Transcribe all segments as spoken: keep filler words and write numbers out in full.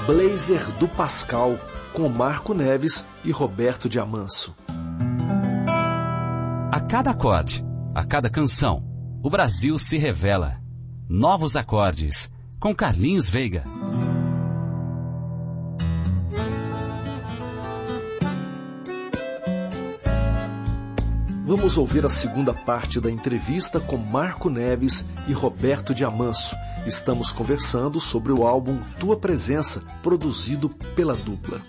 Blazer do Pascal, com Marco Neves e Roberto de Amanso. A cada acorde, a cada canção, o Brasil se revela. Novos acordes, com Carlinhos Veiga. Vamos ouvir a segunda parte da entrevista com Marco Neves e Roberto de Amanso. Estamos conversando sobre o álbum Tua Presença, produzido pela dupla.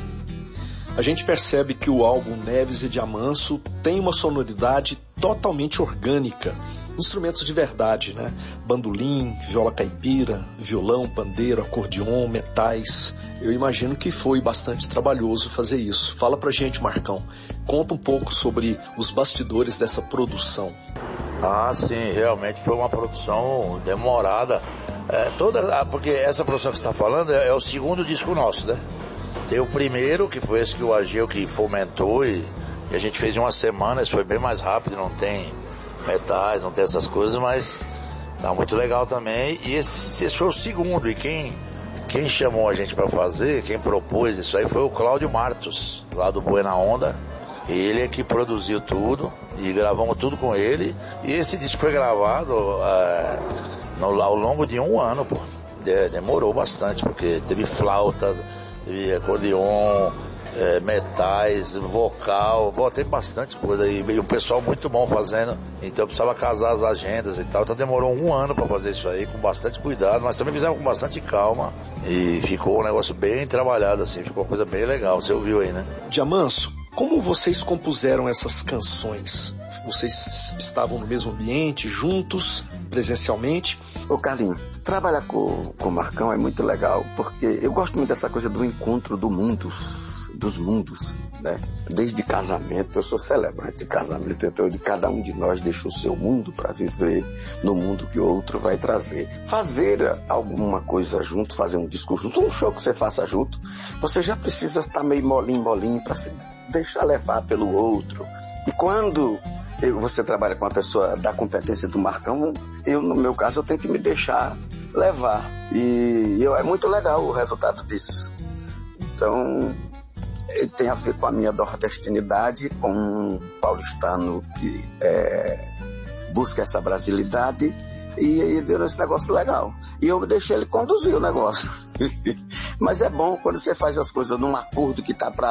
A gente percebe que o álbum Neves e de Amanso tem uma sonoridade totalmente orgânica. Instrumentos de verdade, né? Bandolim, viola caipira, violão, pandeiro, acordeon, metais. Eu imagino que foi bastante trabalhoso fazer isso. Fala pra gente, Marcão. Conta um pouco sobre os bastidores dessa produção. Ah, sim, realmente foi uma produção demorada. É, toda, porque essa produção que você está falando é, é o segundo disco nosso, né? Tem o primeiro, que foi esse que o Ageu que fomentou e, e a gente fez em uma semana, isso foi bem mais rápido, não tem metais, não tem essas coisas, mas tá muito legal também. E esse, esse foi o segundo, e quem, quem chamou a gente para fazer, quem propôs isso aí foi o Cláudio Martos, lá do Buena Onda. Ele é que produziu tudo e gravamos tudo com ele. E esse disco foi gravado é, no, ao longo de um ano, pô. De, demorou bastante, porque teve flauta, teve acordeon, é, metais, vocal, bom, tem bastante coisa aí. E um pessoal muito bom fazendo, então precisava casar as agendas e tal. Então demorou um ano para fazer isso aí, com bastante cuidado, mas também fizemos com bastante calma. E ficou um negócio bem trabalhado, assim, ficou uma coisa bem legal. Você ouviu aí, né? De Amanso, como vocês compuseram essas canções? Vocês estavam no mesmo ambiente, juntos, presencialmente? Ô Carlinho, trabalhar com, com o Marcão é muito legal, porque eu gosto muito dessa coisa do encontro do mundos, dos mundos, né? Desde casamento, eu sou celebrante de casamento, então cada um de nós deixa o seu mundo para viver no mundo que o outro vai trazer. Fazer alguma coisa junto, fazer um discurso junto, um show que você faça junto, você já precisa estar meio molinho, molinho para se deixar levar pelo outro. E quando eu, você trabalha com uma pessoa da competência do Marcão, eu, no meu caso, eu tenho que me deixar levar. E eu, é muito legal o resultado disso. Então, tem a ver com a minha nordestinidade, com um paulistano que é, busca essa brasilidade, e aí deu esse negócio legal. E eu deixei ele conduzir o negócio. Mas é bom quando você faz as coisas num acordo que tá para